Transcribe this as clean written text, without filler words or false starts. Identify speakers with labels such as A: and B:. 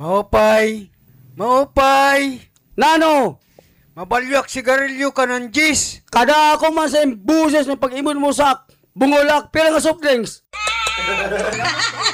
A: Maupay! Maupay!
B: Nano,
A: Mabalyak sigarilyo ka ng Jis!
B: kada ako man sa imbuses ng pag-imon mo sa bungolak, pila nga soft drinks.